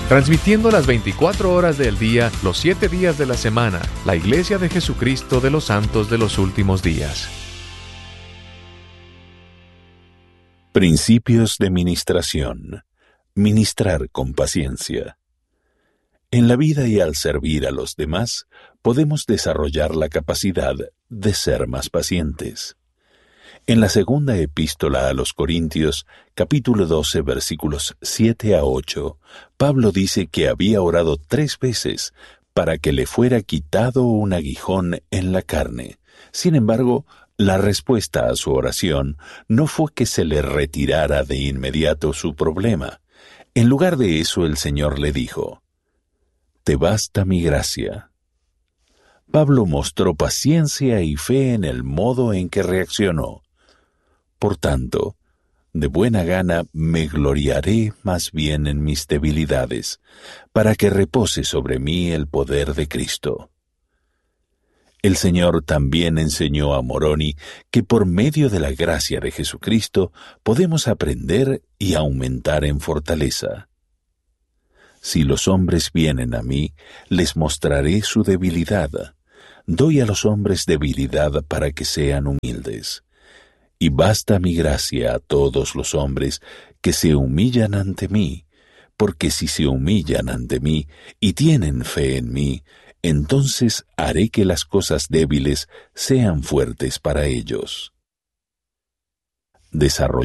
Transmitiendo las 24 horas del día, los 7 días de la semana, la Iglesia de Jesucristo de los Santos de los Últimos Días. Principios de ministración. Ministrar con paciencia. En la vida y al servir a los demás, podemos desarrollar la capacidad de ser más pacientes. En la segunda epístola a los Corintios, capítulo 12, versículos 7 a 8, Pablo dice que había orado 3 veces para que le fuera quitado un aguijón en la carne. Sin embargo, la respuesta a su oración no fue que se le retirara de inmediato su problema. En lugar de eso, el Señor le dijo: «Te basta mi gracia». Pablo mostró paciencia y fe en el modo en que reaccionó. Por tanto, de buena gana me gloriaré más bien en mis debilidades, para que repose sobre mí el poder de Cristo. El Señor también enseñó a Moroni que por medio de la gracia de Jesucristo podemos aprender y aumentar en fortaleza. Si los hombres vienen a mí, les mostraré su debilidad. Doy a los hombres debilidad para que sean humildes. Y basta mi gracia a todos los hombres que se humillan ante mí, porque si se humillan ante mí y tienen fe en mí, entonces haré que las cosas débiles sean fuertes para ellos.